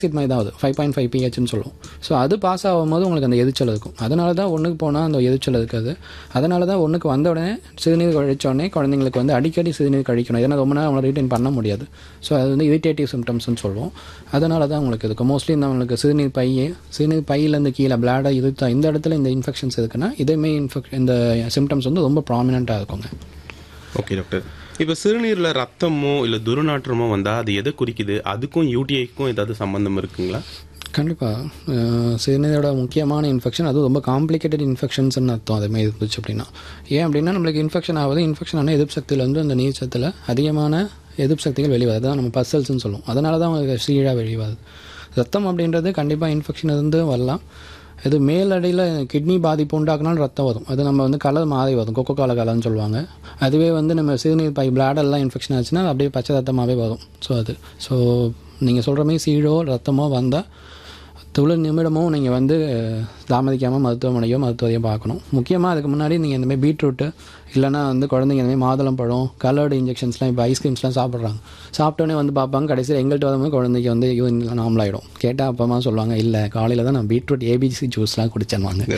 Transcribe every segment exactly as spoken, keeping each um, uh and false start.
இது மாதிரி தான் ஆகுது, ஃபைவ் பாயிண்ட் ஃபைவ் பிஹெச்னு சொல்லுவோம். ஸோ அது பாஸ் ஆகும்போது உங்களுக்கு அந்த எரிச்சல் இருக்கும். அதனால தான் ஒன்றுக்கு போனால் அந்த எரிச்சல் இருக்காது. அதனால தான் ஒன்றுக்கு வந்த உடனே சிறுநீர் கழிச்ச உடனே குழந்தைங்களுக்கு வந்து அடிக்கடி சிறுநீர் கழிக்கணும். ஏன்னா ரொம்ப நேரம் அவங்களை ரீட்டைன் பண்ண முடியாது. ஸோ அது வந்து இரிட்டேட்டிவ் சிம்டம்ஸ்னு சொல்லுவோம். அதனால தான் உங்களுக்கு இருக்கும். மோஸ்ட்லி இந்த அவங்களுக்கு சிறுநீர் பையே சிறுநீர் பையிலேருந்து கீழே பிளாடா இருத்தா இந்த இடத்துல இந்த இன்ஃபெக்ஷன்ஸ் இருக்குன்னா இதேமே இன்ஃபெக்ட் இந்த சிம்டம்ஸ் வந்து ரொம்ப ப்ராமினெண்ட்டாக இருக்குங்க. ஓகே டாக்டர், இப்போ சிறுநீரில் ரத்தமோ இல்லை துர்நாற்றமோ வந்தால் அது எதை குறிக்குது? அதுக்கும் யூடிஐக்கும் ஏதாவது சம்மந்தம் இருக்குங்களா? கண்டிப்பாக சிறுநீரோட முக்கியமான இன்ஃபெக்ஷன், அதுவும் ரொம்ப காம்ப்ளிகேட்டட் இன்ஃபெக்ஷன்ஸ்னு அர்த்தம். அதுமாதிரி இருந்துச்சு அப்படின்னா. ஏன் அப்படின்னா நம்மளுக்கு இன்ஃபெக்ஷன் ஆகுது, இன்ஃபெக்ஷன் ஆனால் எதிர்ப்பு சக்தியில் வந்து அந்த நீர் சத்தில் அதிகமான எதிர்ப்பு சக்திகள் வெளிவாது. தான் நம்ம பசல்ஸ்ன்னு சொல்லுவோம். அதனால தான் அவங்களுக்கு சீழாக வெளிவாது. ரத்தம் அப்படின்றது கண்டிப்பாக இன்ஃபெக்ஷன் இருந்து வரலாம். இது மேலடியில் கிட்னி பாதிப்பு உண்டாக்குனாலும் ரத்தம் வரும். அது நம்ம வந்து கலர் மாறி வரும், கொக்கோ கால கலர்னு சொல்லுவாங்க. அதுவே வந்து நம்ம சிறுநீர் பை பிளாடெல்லாம் இன்ஃபெக்ஷன் ஆச்சுன்னா அது அப்படியே பச்சை ரத்தமாகவே வரும். ஸோ அது ஸோ நீங்கள் சொல்கிற மாதிரி சீழோ ரத்தமோ வந்தால் தொழு நிமிடமும் நீங்கள் வந்து தாமதிக்காமல் மருத்துவமனையோ மருத்துவரையோ பார்க்கணும். முக்கியமாக அதுக்கு முன்னாடி நீங்கள் இந்தமாதிரி பீட்ரூட்டு இல்லைனா வந்து குழந்தைங்க இந்தமாதிரி மாதுளம் பழம் கலர்டு இன்ஜெக்ஷன்ஸ்லாம் இப்போ ஐஸ்கிரீம்ஸ்லாம் சாப்பிட்றாங்க. சாப்பிட்டோன்னே வந்து பார்ப்பாங்க, கடைசியில் எங்கள்கிட்ட வரும்போது குழந்தைக்கு வந்து யூரின்லாம் நார்மல் ஆகிடும். கேட்டால் அப்பமா சொல்லுவாங்க, இல்லை காலையில் தான் நான் பீட்ரூட் ஏபிசி ஜூஸ்லாம் குடிச்சேன்வாங்க.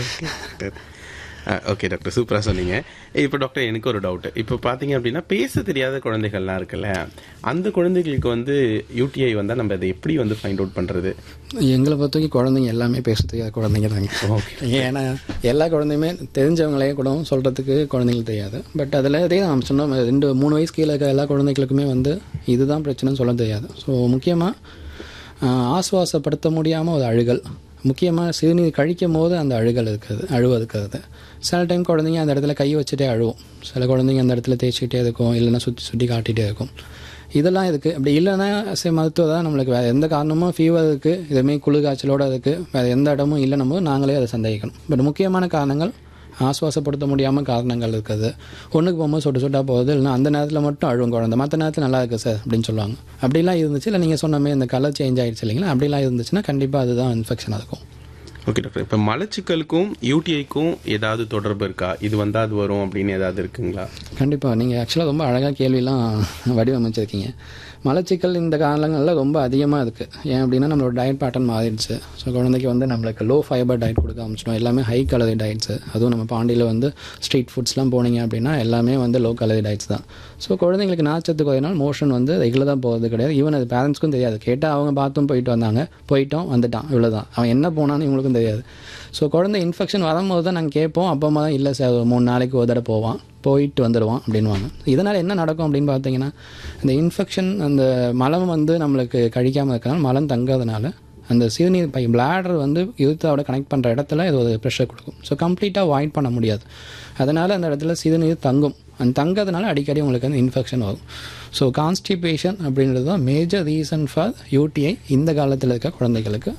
ஓகே டாக்டர், சூப்பராக சொன்னீங்க. இப்போ டாக்டர் எனக்கு ஒரு டவுட்டு. இப்போ பார்த்தீங்க அப்படின்னா பேச தெரியாத குழந்தைகள்லாம் இருக்குல்ல, அந்த குழந்தைகளுக்கு வந்து யூடிஐ வந்தால் நம்ம அதை எப்படி வந்து ஃபைண்ட் அவுட் பண்ணுறது? எங்களை பொறுத்த வரைக்கும் குழந்தைங்க எல்லாமே பேச தெரியாத குழந்தைங்க தாங்க. ஏன்னா எல்லா குழந்தையுமே தெரிஞ்சவங்களே கூட சொல்கிறதுக்கு குழந்தைங்களுக்கு தெரியாது. பட் அதில் இதே நம்ம சொன்னோம், ரெண்டு மூணு வயசு கீழே இருக்க எல்லா குழந்தைகளுக்குமே வந்து இதுதான் பிரச்சனைன்னு சொல்ல தெரியாது. ஸோ முக்கியமாக ஆசுவாசப்படுத்த முடியாமல் ஒரு அழுகல், முக்கியமாக சிறுநீர் கழிக்கும் போது அந்த அழுகல் இருக்கிறது, அழுவ இருக்கிறது. சில டைம் குழந்தைங்க அந்த இடத்துல கை வச்சுட்டே அழுவும். சில குழந்தைங்க அந்த இடத்துல தேய்ச்சிக்கிட்டே இருக்கும், இல்லைன்னா சுற்றி சுற்றி காட்டிகிட்டே இருக்கும். இதெல்லாம் இருக்குது. அப்படி இல்லைன்னா சரி மருத்துவம் தான் நம்மளுக்கு வேறு எந்த காரணமும் ஃபீவர் இருக்குது, இதுமாரி குளிர் காய்ச்சலோடு இருக்குது, வேறு எந்த இடமும் இல்லைன்னு போது நாங்களே அதை சந்தேகிக்கணும். பட் முக்கியமான காரணங்கள் ஆசுவாசப்படுத்த முடியாமல் காரணங்கள் இருக்குது. ஒன்றுக்கு போகும்போது சொட்டு சொட்டாக போகுது, இல்லைனா அந்த நேரத்தில் மட்டும் அழுவும் குழந்தை, மற்ற நேரத்தில் நல்லா இருக்குது சார் அப்படின்னு சொல்லுவாங்க. அப்படிலாம் இருந்துச்சு, இல்லை நீங்கள் சொன்னமே இந்த கலர் சேஞ்ச் ஆகிடுச்சு இல்லைங்களா, அப்படிலாம் இருந்துச்சுன்னா கண்டிப்பாக அதுதான் இன்ஃபெக்ஷனாக இருக்கும். ஓகே டாக்டர், இப்போ மலச்சிக்கலுக்கும் யூடிஐக்கும் ஏதாவது தொடர்பு இருக்கா? இது வந்தால் அது வரும் அப்படின்னு ஏதாவது இருக்குங்களா? கண்டிப்பாக. நீங்கள் ஆக்சுவலாக ரொம்ப அழகாக கேள்வியெல்லாம் வடிவமைச்சிருக்கீங்க. மலச்சிக்கல் இந்த காலங்களில் ரொம்ப அதிகமாக இருக்குது. ஏன் அப்படின்னா நம்மளோட டயட் பேட்டர்ன் மாறிடுச்சு. ஸோ குழந்தைக்கு வந்து நம்மளுக்கு லோ ஃபைபர் டயட் கொடுக்க ஆரம்பிச்சிடும். எல்லாமே ஹை கலரி டயட்ஸு. அதுவும் நம்ம பாண்டியில் வந்து ஸ்ட்ரீட் ஃபுட்ஸ்லாம் போனீங்க அப்படின்னா எல்லாமே வந்து லோ கலரி டயட்ஸ் தான். ஸோ குழந்தைங்களுக்கு நாச்சத்துக்கு ஒரு நாள் மோஷன் வந்து ரெகுலர் தான் போகிறது கிடையாது. ஈவன் அது பேரண்ட்ஸ்க்கும் தெரியாது. கேட்டால் அவங்க பாத்ரூம் போயிட்டு வந்தாங்க, போயிட்டோம் வந்துட்டான், இவ்வளோ தான். அவன் என்ன போனான்னு இவங்களுக்கும் தெரியாது. ஸோ குழந்தை இன்ஃபெக்ஷன் வரும்போது தான் நாங்கள் கேட்போம். அப்போ அம்மா தான் இல்லை சார் ஒரு மூணு நாளைக்கு ஒரு தடவை போவான், போயிட்டு வந்துடுவான் அப்படின்வாங்க. இதனால் என்ன நடக்கும் அப்படின்னு பார்த்தீங்கன்னா, இந்த இன்ஃபெக்ஷன் அந்த மலம் வந்து நம்மளுக்கு கழிக்காமல் இருக்கிறனால மலம் தங்கிறதுனால அந்த சிறுநீர் பை பிளாடர் வந்து யூரித்தாவோட கனெக்ட் பண்ணுற இடத்துல இது ஒரு ப்ரெஷர் கொடுக்கும். ஸோ கம்ப்ளீட்டாக வாய்ட் பண்ண முடியாது. அதனால் அந்த இடத்துல சிறுநீர் தங்கும். அந்த தங்கிறதுனால அடிக்கடி உங்களுக்கு வந்து இன்ஃபெக்ஷன் வரும். ஸோ கான்ஸ்டிபேஷன் அப்படின்றது தான் மேஜர் ரீசன் ஃபார் யூடிஐ இந்த காலத்தில் இருக்க குழந்தைகளுக்கு.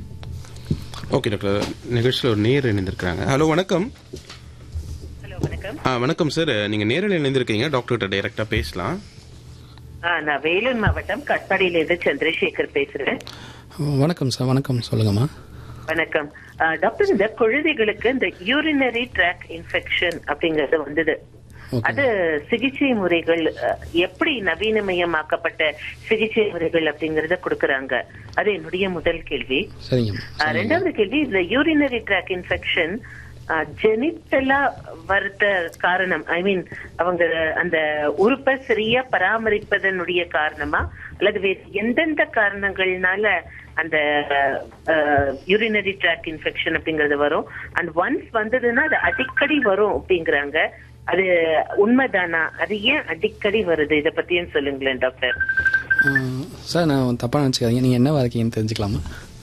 ஓகே டாக்டர், நிகழ்ச்சியில் ஒரு நேர் இணைந்திருக்கிறாங்க. ஹலோ வணக்கம். ஆ வணக்கம் சார், நீங்கள் நேரில் இணைந்திருக்கீங்க, டாக்டர்கிட்ட டைரெக்டாக பேசலாம். நான் வேலூர் மாவட்டம் கட்பாடியிலிருந்து சந்திரசேகர் பேசுறேன். வணக்கம் சார். வணக்கம், சொல்லுங்கம்மா. வணக்கம் டாக்டர். இந்த குழந்தைகளுக்கு இந்த யூரினரி ட்ராக் இன்ஃபெக்ஷன் அப்படிங்கறது வந்தது, அது சிகிச்சை முறைகள் எப்படி நவீனமயமாக்கப்பட்ட சிகிச்சை முறைகள் அப்படிங்கறத கொடுக்கறாங்க? அது என்னுடைய முதல் கேள்வி. ரெண்டாவது கேள்வி, இந்த யூரினரி ட்ராக் இன்ஃபெக்ஷன் ஜெனிட்டலா வருத்த காரணம், ஐ மீன் அவங்க அந்த உறுப்பை சரியா பராமரிப்பதனுடைய காரணமா அல்லது வேறு எந்தெந்த காரணங்கள்னால அந்த யூரினரி ட்ராக் இன்ஃபெக்ஷன் அப்படிங்கறது வரும்? அண்ட் ஒன்ஸ் வந்ததுன்னா அது அடிக்கடி வரும் அப்படிங்கிறாங்க, அது உண்மைதானா? அது ஏன் அடிக்கடி வருது? இதை பத்தியும் சொல்லுங்களேன் டாக்டர். சார் நான் தப்பாக நினச்சிக்காதீங்க, நீங்கள் என்னவா இருக்கீங்கன்னு தெரிஞ்சுக்கலாமா?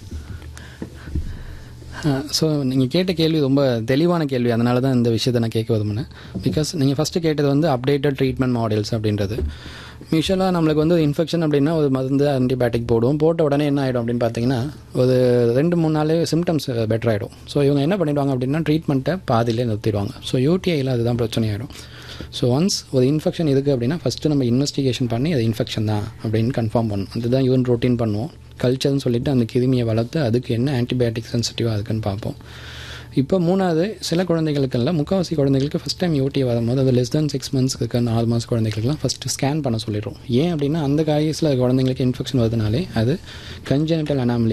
ஸோ நீங்கள் கேட்ட கேள்வி ரொம்ப தெளிவான கேள்வி. அதனால தான் இந்த விஷயத்தை நான் கேட்க விரும்பினேன். பிகாஸ் நீங்கள் ஃபஸ்ட்டு கேட்டது வந்து அப்டேட்டட் ட்ரீட்மெண்ட் மாடல்ஸ் அப்படின்றது. யூஷுவலாக நம்மளுக்கு வந்து இன்ஃபெக்ஷன் அப்படின்னா ஒரு மருந்து ஆன்டிபயோட்டிக் போடுவோம். போட்ட உடனே என்ன ஆகிடும் அப்படின்னு பார்த்தீங்கன்னா ஒரு ரெண்டு மூணு நாளே சிம்டம்ஸ் பெட்டர் ஆகிடும். ஸோ இவங்க என்ன பண்ணிவிடுவாங்க அப்படின்னா ட்ரீட்மெண்ட்டை பாதியிலே நிறுத்திடுவாங்க. ஸோ யூடிஐயில் அதுதான் பிரச்சனை ஆகிடும். ஸோ ஒன்ஸ் ஒரு இன்ஃபெக்ஷன் இருக்குது அப்படின்னா ஃபஸ்ட்டு நம்ம இன்வெஸ்டிகேஷன் பண்ணி அது இன்ஃபெக்ஷன் தான் அப்படின்னு கன்ஃபார்ம் பண்ணணும். அதுதான் யூரின் ரொட்டீன் பண்ணுவோம். கல்ச்சர்னு சொல்லிவிட்டு அந்த கிருமியை வளர்த்து அதுக்கு என்ன ஆன்டிபயோட்டிக் சென்சிட்டிவாக இருக்குன்னு பார்ப்போம். இப்போ மூணாவது, சில குழந்தைகளுக்கெல்லாம் முக்கால்வாசி குழந்தைகளுக்கு ஃபஸ்ட் டைம் யூடி வரும்போது அது லெஸ் தென் சிக்ஸ் மந்த்ஸ்க்கு நாலு மாதம் குழந்தைகளுக்குலாம் ஃபஸ்ட்டு ஸ்கேன் பண்ண சொல்லிடுறோம். ஏன் அப்படின்னா அந்த காயஸில் குழந்தைங்களுக்கு இன்ஃபெக்ஷன் வருதுனாலே அது கன்ஜெனிட்டல் அனாமலி